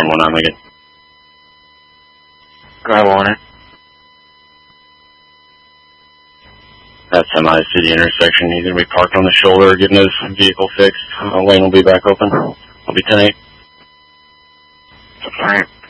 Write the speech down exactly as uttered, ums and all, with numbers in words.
one on Lincoln. Guy Warner. That semi city intersection. He's going to be parked on the shoulder getting his vehicle fixed. Uh, lane will be back open. I'll be ten eight. Alright.